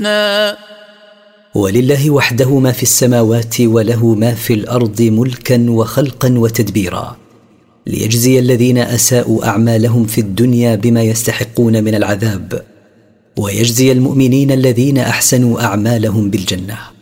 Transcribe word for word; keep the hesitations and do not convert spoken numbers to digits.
ولله وحده ما في السماوات وله ما في الأرض ملكا وخلقا وتدبيرا، ليجزي الذين أساءوا أعمالهم في الدنيا بما يستحقون من العذاب، ويجزي المؤمنين الذين أحسنوا أعمالهم بالجنة.